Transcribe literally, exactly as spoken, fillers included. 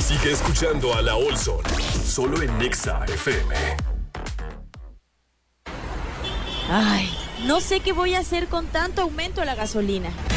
Sigue escuchando a La Olson, solo en Nexa F M. Ay, no sé qué voy a hacer con tanto aumento a la gasolina.